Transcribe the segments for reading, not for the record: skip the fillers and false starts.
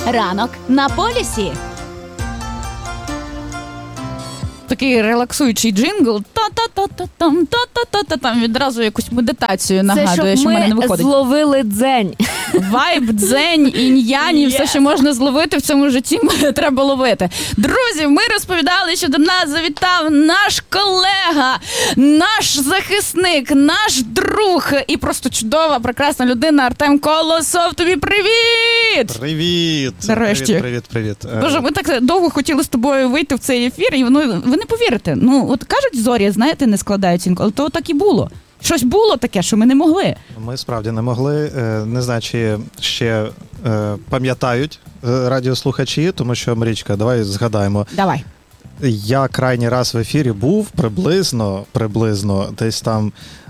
Ранок на полюсі. Такий релаксуючий джингл. Та-та-та-та-там, та-та-та-та-там. Відразу якусь медитацію нагадує, що в мене не виходить. Це щоб ми зловили дзень. Вайб, дзень, інь-янь, і все, що можна зловити в цьому житті, треба ловити. Друзі, ми розповідали, що до нас завітав наш колега, наш захисник, наш друг і просто чудова, прекрасна людина Артем Колосов. Тобі привіт! Привіт! Нарешті. Привіт. Боже, ми так довго хотіли з тобою вийти в цей ефір, і ви не повірите. Ну, от кажуть, зорі, знаєте, не складаються інколи, то так і було. Щось було таке, що ми не могли. Ми справді не могли. Не знаю, чи ще пам'ятають радіослухачі, тому що, Марічка, давай згадаємо. Давай. Я крайній раз в ефірі був приблизно десь там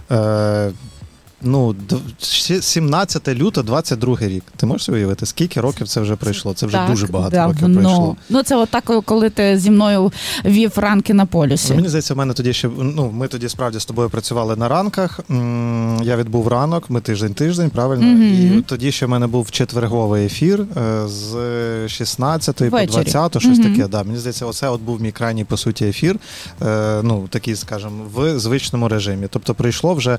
17 лютого 22 рік. Ти можеш уявити, скільки років це вже пройшло? Це вже так, дуже багато років пройшло. Ну, це отак, коли ти зі мною вів ранки на полюсі. Мені здається, в мене тоді ще, ми тоді справді з тобою працювали на ранках. Я відбув ранок, ми тиждень, правильно? Mm-hmm. І тоді ще в мене був четверговий ефір з 16 по 20, щось таке. Да. Мені здається, оце от був мій крайній, по суті, ефір, такий, скажімо, в звичному режимі. Тобто пройшло вже,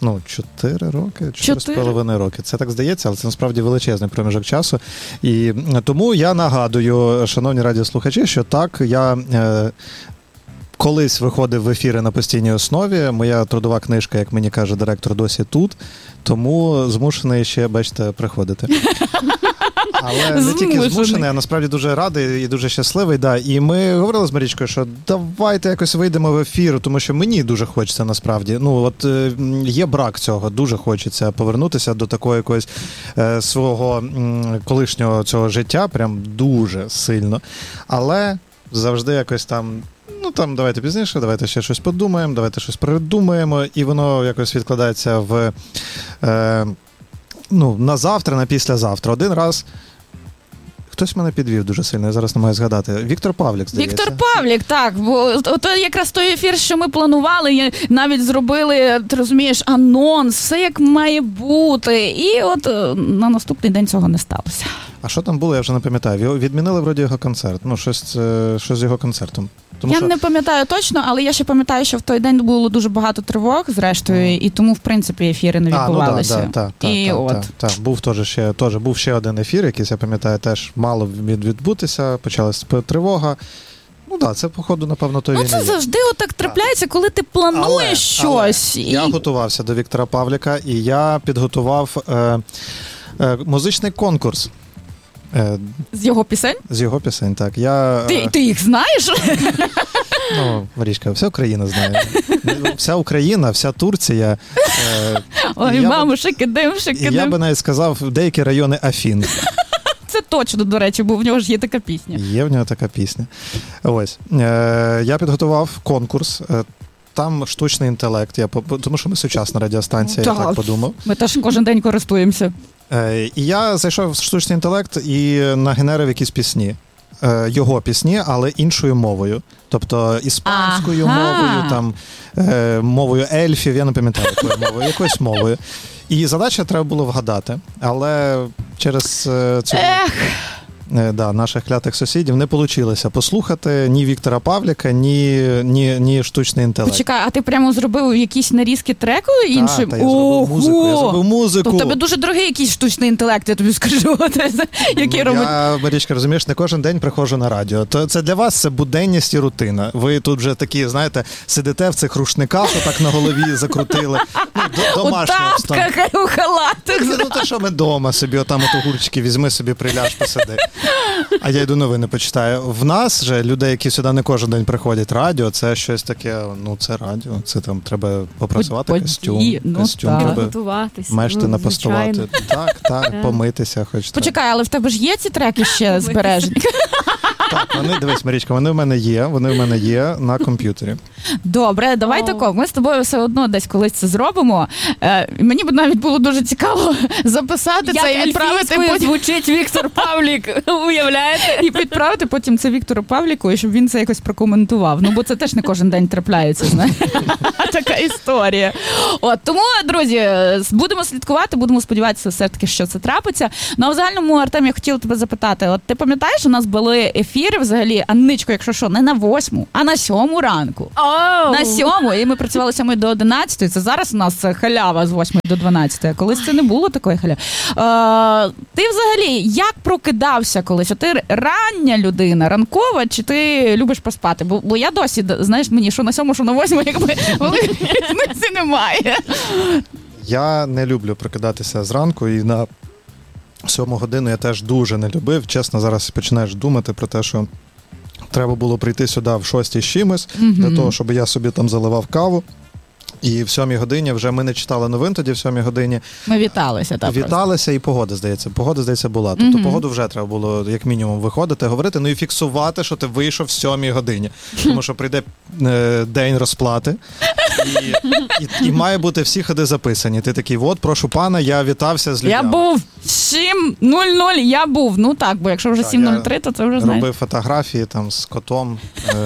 4,5 роки. Це так здається, але це насправді величезний проміжок часу. І тому я нагадую, шановні радіослухачі, що так, я колись виходив в ефіри на постійній основі. Моя трудова книжка, як мені каже директор, досі тут. Тому змушений ще, бачите, приходити. Але не тільки змушений, а насправді дуже радий і дуже щасливий. Да. І ми говорили з Марічкою, що давайте якось вийдемо в ефір, тому що мені дуже хочеться насправді. Є брак цього, дуже хочеться повернутися до такого якогось свого колишнього цього життя, прям дуже сильно. Але завжди якось там, давайте пізніше, давайте ще щось подумаємо, давайте щось придумаємо, і воно якось відкладається на завтра, на післязавтра. Один раз хтось мене підвів дуже сильно, я зараз не маю згадати. Віктор Павлік, здається. Віктор Павлік, так. Бо от якраз той ефір, що ми планували, навіть зробили, ти розумієш, анонс, все як має бути. І от на наступний день цього не сталося. А що там було, я вже не пам'ятаю. Відмінили вроді його концерт. Щось з його концертом. Я не пам'ятаю точно, але я ще пам'ятаю, що в той день було дуже багато тривог, зрештою, і тому, в принципі, ефіри не відбувалися. Так. Був ще один ефір, якийсь, я пам'ятаю, теж мало відбутися, почалася тривога. Це, походу, напевно, той він. Це завжди отак трапляється, коли ти плануєш щось. Я готувався до Віктора Павліка, і я підготував музичний конкурс. З його пісень? З його пісень, так. Ти їх знаєш? Марічка, вся Україна знає. Вся Україна, вся Турція. Ой, мамо, шикидим. Я би навіть сказав, деякі райони Афін. Це точно, до речі, бо в нього ж є така пісня. Є в нього така пісня. Ось. Я підготував конкурс. Там штучний інтелект, тому що ми сучасна радіостанція, я так подумав. Ми теж кожен день користуємося. І я зайшов в штучний інтелект і нагенерив якісь пісні. Його пісні, але іншою мовою. Тобто іспанською мовою, мовою ельфів, я не пам'ятаю, якоюсь мовою. І задача треба було вгадати. Але через цю... наших клятих сусідів не вийшло послухати ні Віктора Павліка, ні штучний інтелект. Почекай, а ти прямо зробив якісь нарізки треку іншим? Так, я зробив музику. То в тебе дуже дорогий якийсь штучний інтелект, я тобі скажу. Я, Марічка, розумієш, не кожен день приходжу на радіо. То це для вас це буденність і рутина. Ви тут вже такі, знаєте, сидите в цих рушниках, отак на голові закрутили. Домашня обстановка. У халатах. То що ми вдома собі, отам от огурчики візьми собі, приляж, посиди. А я йду новини почитаю. В нас же людей, які сюди не кожен день приходять, радіо, це щось таке, це радіо, це там треба попрацювати, костюм треба готуватися, мешти напастувати. Так, помитися. Почекай, але в тебе ж є ці треки ще збережені? Так, дивись, Марічка, вони в мене є на комп'ютері. Добре, давай тако. Ми з тобою все одно десь колись це зробимо. Мені б навіть було дуже цікаво записати це і відправити потім. Звучить Віктор Павлік, уявляєте? І відправити потім це Віктору Павліку, і щоб він це якось прокоментував. Ну, бо це теж не кожен день трапляється, знаєш. Така історія. От, тому, друзі, будемо слідкувати, будемо сподіватися все-таки, що це трапиться. Ну, а в загальному, Артем, я хотіла тебе запитати. От ти пам'ятаєш, у нас були ефіри взагалі, Анничко, якщо що, не на 8, а на 7 ранку. На 7, і ми працювали з 7 до 11. Це зараз у нас халява з 8 до 12. Колись це не було такої халяви. Ти взагалі як прокидався колись? Ти рання людина, ранкова, чи ти любиш поспати? Бо я досі, знаєш, мені що на 7, що на 8, якби великої різниці немає. Я не люблю прокидатися зранку, і на 7 годину я теж дуже не любив. Чесно, зараз починаєш думати про те, що треба було прийти сюди в 6 з чимось, для того, щоб я собі там заливав каву. І в 7 годині вже ми не читали новин тоді, в 7 годині. Ми віталися. Віталися, і погода, здається, була. Тобто погоду вже треба було, як мінімум, виходити, говорити, ну і фіксувати, що ти вийшов в 7 годині. Тому що прийде день розплати, і має бути всі ходи записані. Ти такий, от, прошу пана, я вітався з людьми. Я був 7:00, я був. Ну так, бо якщо вже 7:03, то це вже знаєш. Робив фотографії там з котом.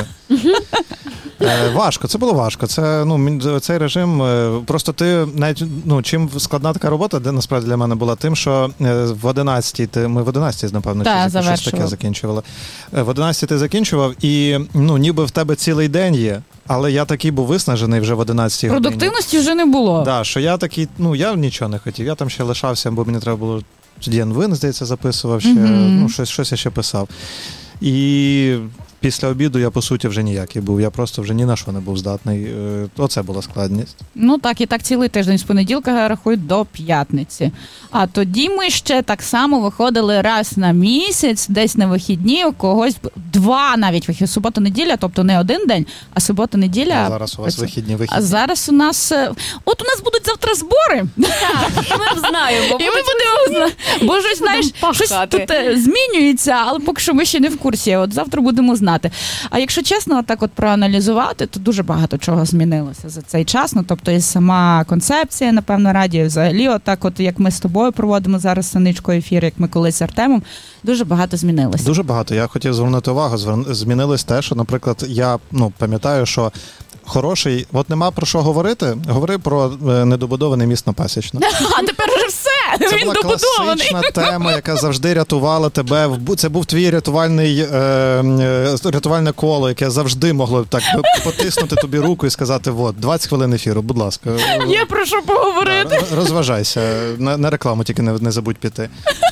Важко, це було важко. Це, цей режим, просто ти навіть, чим складна така робота, де насправді для мене була тим, що в 11 ми в 11, напевно, щось таке закінчували. В 11 ти закінчував, і ніби в тебе цілий день є, але я такий був виснажений вже в 11 годині. Продуктивності вже не було. Так, що я такий, я нічого не хотів, я там ще лишався, бо мені треба було, тоді новини, здається, записував ще, щось я ще писав. І після обіду я, по суті, вже ніякий був. Я просто вже ні на що не був здатний. Оце була складність. Ну так, і так цілий тиждень з понеділка, рахуй, до п'ятниці. А тоді ми ще так само виходили раз на місяць, десь на вихідні, у когось 2 навіть вихідні. Субота-неділя, тобто не один день, а субота-неділя. А зараз у вас вихідні. А зараз у нас... От у нас будуть завтра збори. Так, ми знаємо. І ми будемо... Бо щось, знаєш, щось тут змінюється, але поки що ми ще не в курсі. От завтра будемо знати. А якщо чесно, так от проаналізувати, то дуже багато чого змінилося за цей час. Ну, тобто і сама концепція, напевно, радіо, взагалі, отак от, як ми з тобою проводимо зараз з Аничкою ефір, як ми колись з Артемом, дуже багато змінилося. Дуже багато. Я хотів звернути увагу. Змінилось те, що, наприклад, я пам'ятаю, що хороший, от нема про що говорити, говори про недобудований міст на Пасічна. А тепер вже все, це він була добудований. Класична тема, яка завжди рятувала тебе. Це був твій рятувальне коло, яке завжди могло так потиснути тобі руку і сказати, от, 20 хвилин ефіру, будь ласка. Є про що поговорити. Розважайся, на рекламу тільки не забудь піти.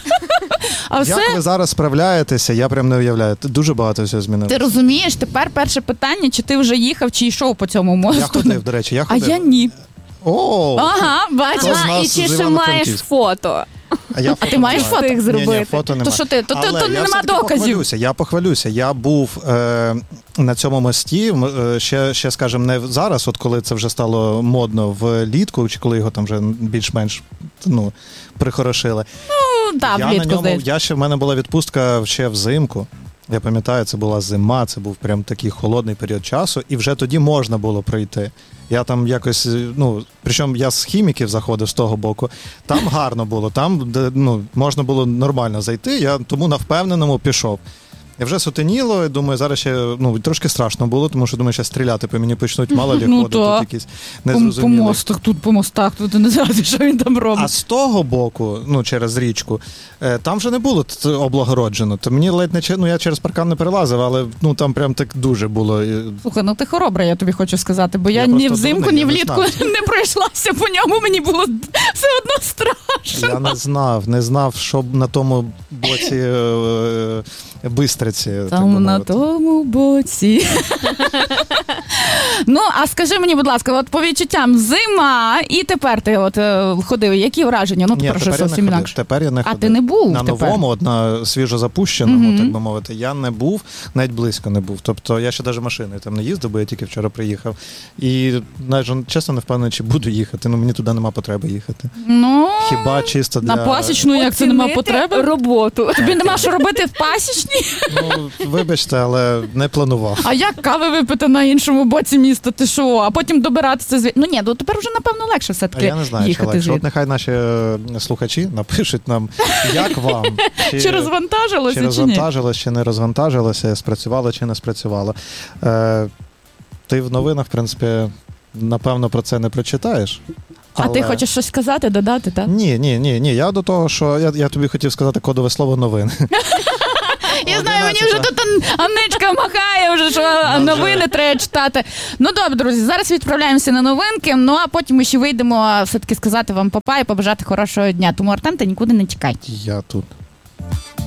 А як ви зараз справляєтеся, я прям не уявляю. Дуже багато всього змінилося. Ти розумієш, тепер перше питання, чи ти вже їхав, чи йшов по цьому мосту? Я ходив, до речі, А я ні. Ага, бачиш. І чи ще маєш фото? А ти маєш фото? зробити? Ні, фото немає. То що ти? То нема доказів. Я похвалюся. Я був на цьому мості, ще, скажімо, не зараз, от коли це вже стало модно влітку, чи коли його там вже більш-менш прихорошили. Ну, так, влітку, здається. В мене була відпустка ще взимку. Я пам'ятаю, це була зима, це був прям такий холодний період часу, і вже тоді можна було пройти. Я там якось, причому я з хіміків заходив з того боку, там гарно було, там можна було нормально зайти, я тому на впевненому пішов. І вже сутеніло, і думаю, зараз ще трошки страшно було, тому що думаю, ще стріляти по мені почнуть, мало лі ходить, тут якісь незрозумілі. По мостах, тут не знаєте, що він там робить. А з того боку, через річку, там вже не було облагороджено. То мені ледь не я через паркан не перелазив, але там прям так дуже було. Слухай, ти хоробра, я тобі хочу сказати, бо я ні взимку, ні влітку не пройшлася по ньому, мені було все одно страшно. Я не знав, що на тому боці Бистриці. Там на тому боці. А скажи мені, будь ласка, от по відчуттям зима, і тепер ти ходив, які враження? Прошу, зовсім інакше. Тепер я не ходив. А ти не був на тепер? Новому, на свіжозапущеному, так би мовити, я не був, навіть близько не був. Тобто я ще навіть машиною там не їздив, бо я тільки вчора приїхав. І навіть чесно не впевнений, чи буду їхати. Мені туди нема потреби їхати. Хіба чисто для... На Пасічну, як це нема потреби? Роботу. Тобі нема що робити в Пасічній? Ну, вибачте, але не планував. А як кави випити на іншому боці міста? Ти що? А потім добиратися звідти? Ну ні, ну тепер вже, напевно, легше А все-таки я не знаю, чи їхати легше. От звідти. нехай наші слухачі напишуть нам, як вам. Чи розвантажилося, чи чи ні? розвантажилося, чи не розвантажилося, спрацювало, чи не спрацювало. Ти в новинах, в принципі, напевно, про це не прочитаєш. А ти хочеш щось сказати, додати, так? Ні. Я до того, що я тобі хотів сказати кодове слово новин. Я знаю, мені вже тут Анничка махає, вже що новини треба читати. Ну добре, друзі, зараз відправляємося на новинки, ну а потім ми ще вийдемо все-таки сказати вам папа і побажати хорошого дня. Тому, Артем, ти нікуди не тікай. Я тут.